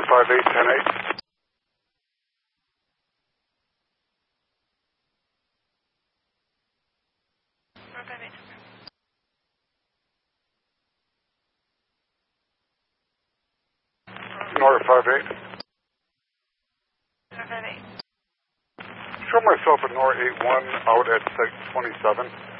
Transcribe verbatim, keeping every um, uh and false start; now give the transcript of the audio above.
five eight ten eight. Nora five eight. five eight. Show myself at Nora eight one out at site twenty-seven.